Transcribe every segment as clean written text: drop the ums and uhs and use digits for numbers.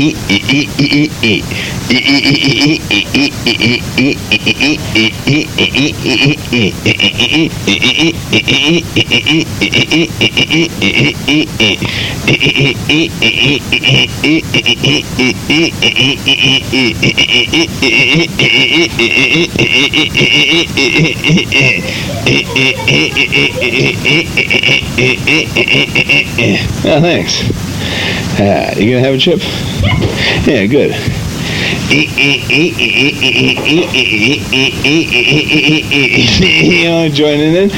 Oh, thanks. You gonna have a chip? Yeah, good. You wanna join in then?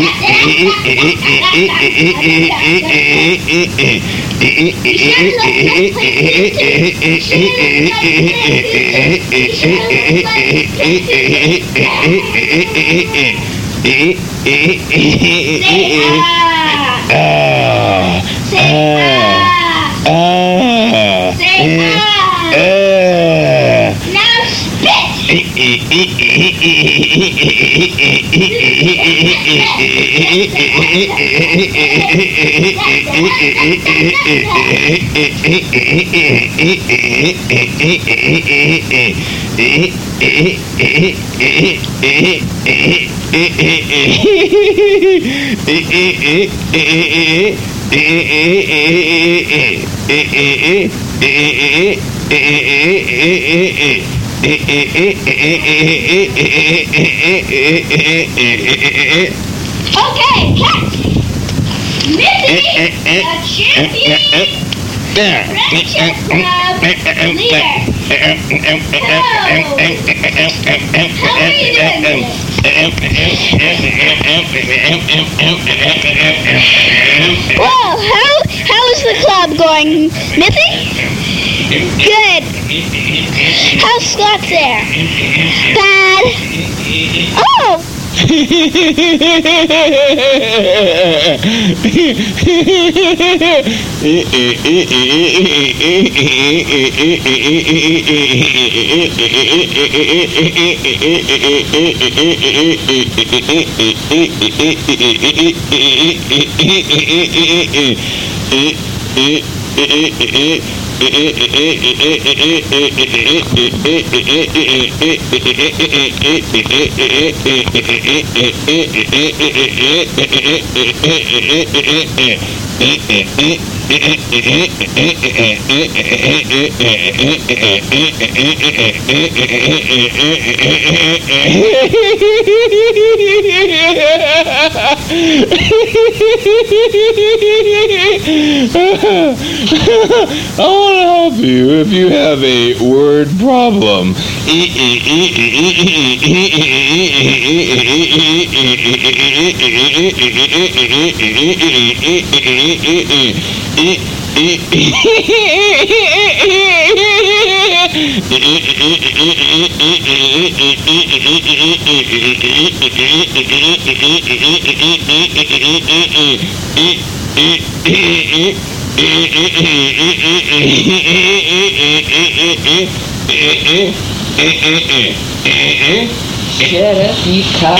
Now spit! Okay, cut! Missy, the champion friendship club leader. How are you doing this? Well, how is the club going, Missy? Good. How's Scott there? Bad. Oh! I want to help you if you have a word problem. Shut up, you cock.